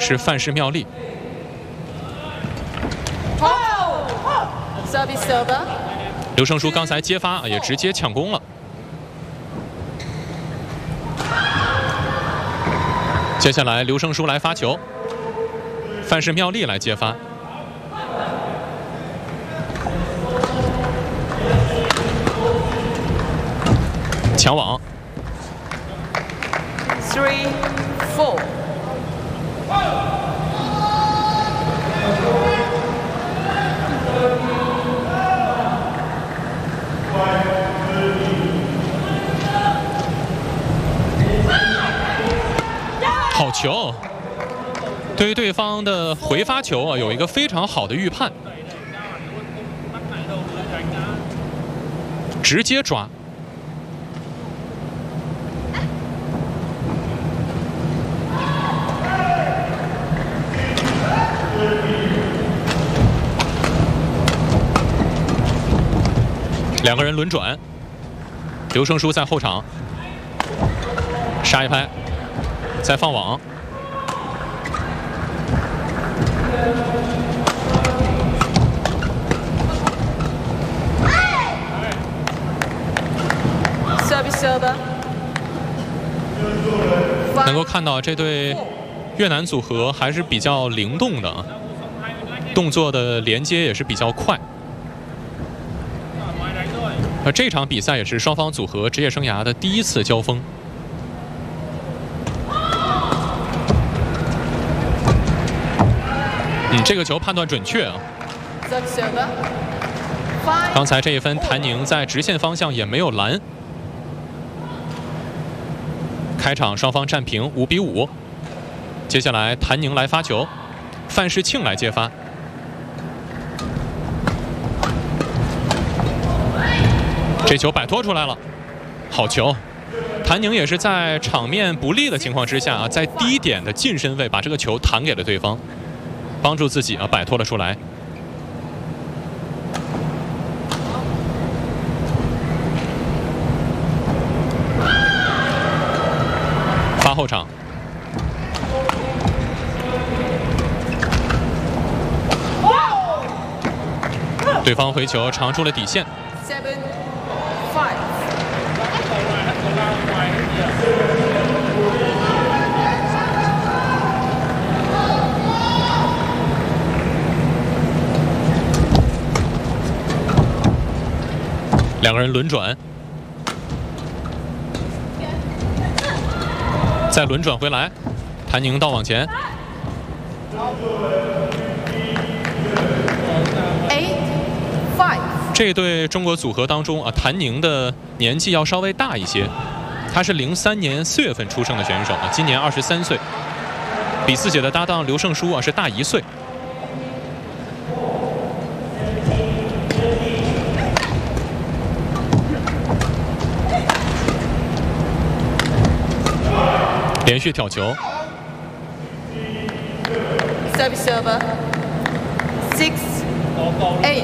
是范氏妙丽。刘胜书刚才接发也直接抢攻了。接下来刘胜书来发球，范氏妙丽来接发。抢网。 3, 4。 好球！对于对方的回发球有一个非常好的预判，直接抓。两个人轮转，刘胜书在后场杀一拍。再放网，能够看到这对越南组合还是比较灵动的，动作的连接也是比较快。而这场比赛也是双方组合职业生涯的第一次交锋。这个球判断准确啊！刚才这一分，谭宁在直线方向也没有拦。开场双方战平5比5。接下来谭宁来发球，范世庆来接发。这球摆脱出来了，好球！谭宁也是在场面不利的情况之下在低点的近身位把这个球弹给了对方。帮助自己摆脱了出来。发后场，对方回球长出了底线。两个人轮转，再轮转回来，谭宁到网前。这对中国组合当中谭宁的年纪要稍微大一些，他是03年4月份出生的选手今年23岁，比自己的搭档刘胜书是大1岁。连续挑球。 Server 6, 8。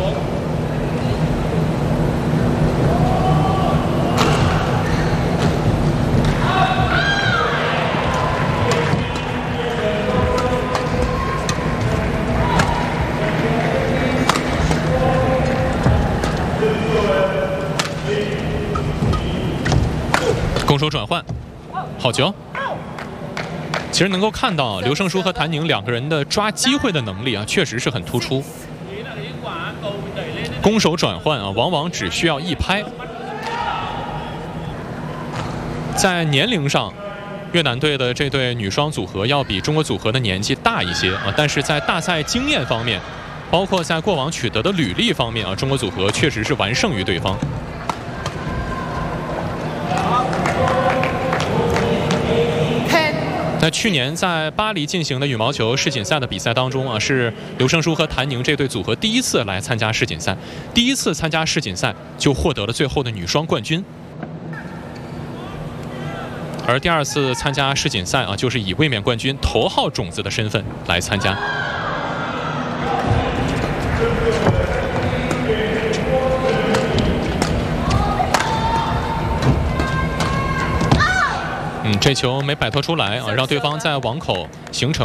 攻守转换，好球！其实能够看到刘胜书和谭宁两个人的抓机会的能力确实是很突出。攻守转换往往只需要一拍。在年龄上，越南队的这对女双组合要比中国组合的年纪大一些但是在大赛经验方面，包括在过往取得的履历方面中国组合确实是完胜于对方。在去年在巴黎进行的羽毛球世锦赛的比赛当中是刘胜书和谭宁这对组合第一次来参加世锦赛，第一次参加世锦赛就获得了最后的女双冠军。而第二次参加世锦赛就是以卫冕冠军头号种子的身份来参加。这球没摆脱出来让对方在网口形成